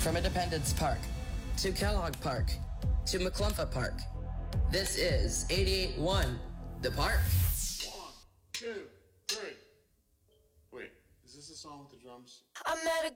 From Independence Park to Kellogg Park to McClumpha Park, this is 88.1 The Park. 1, 2, 3. Wait, is this the song with the drums? I met a